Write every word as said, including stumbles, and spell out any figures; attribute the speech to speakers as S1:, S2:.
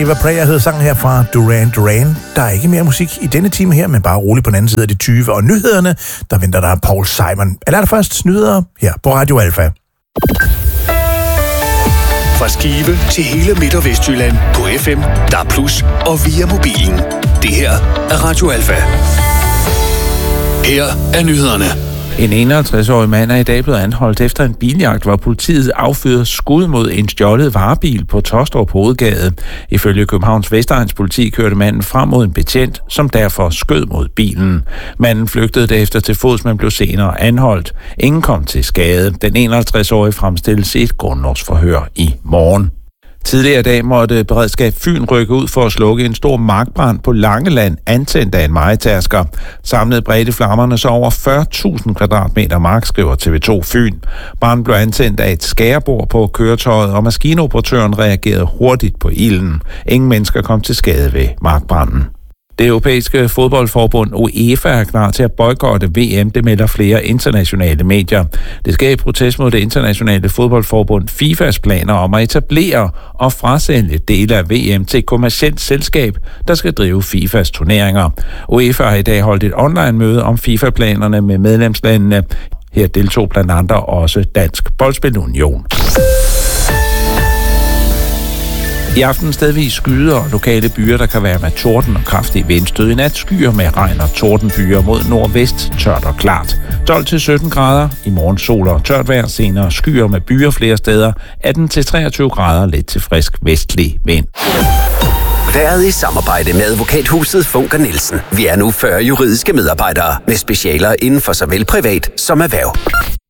S1: Eva Prayer hed sangen her fra Duran Duran. Der er ikke mere musik i denne time her, men bare roligt på den anden side af de tyve. Og nyhederne, der venter der Paul Simon. Eller er der først nyheder her på Radio Alfa?
S2: Fra Skive til hele Midt- og Vestjylland på F M, D A B plus, og via mobilen. Det her er Radio Alfa. Her er nyhederne.
S3: En enoghalvtreds-årig mand er i dag blevet anholdt efter en biljagt, hvor politiet affyrede skud mod en stjålet varebil på Taastrup Hovedgade. Ifølge Københavns Vestegns politi kørte manden frem mod en betjent, som derfor skød mod bilen. Manden flygtede derefter til fods, men blev senere anholdt. Ingen kom til skade. Den enoghalvtreds-årige fremstilles i et grundlovsforhør i morgen. Tidligere i dag måtte Beredskab Fyn rykke ud for at slukke en stor markbrand på Langeland, antændt af en mejetærsker. Samlet bredte flammerne så over fyrre tusind kvadratmeter mark, skriver T V to Fyn. Branden blev antændt af et skærebord på køretøjet, og maskinoperatøren reagerede hurtigt på ilden. Ingen mennesker kom til skade ved markbranden. Det europæiske fodboldforbund UEFA er klar til at boykotte V M, det melder flere internationale medier. Det sker i protest mod det internationale fodboldforbund FIFAs planer om at etablere og frasælge dele af V M til et kommercielt selskab, der skal drive FIFAs turneringer. UEFA har i dag holdt et online-møde om FIFA-planerne med medlemslandene. Her deltog blandt andre også Dansk Boldspilunion. I aften stedvis skyder og lokale byer, der kan være med torden og kraftig vindstød. I nat skyer med regn og tordenbyer mod nordvest, tørt og klart. tolv til sytten grader, i morgen sol og tørt vejr, senere skyer med byer flere steder. atten til treogtyve grader, let til frisk vestlig vind.
S4: Været i samarbejde med advokathuset Funker Nielsen. Vi er nu fyrre juridiske medarbejdere med specialer inden for såvel privat som erhverv.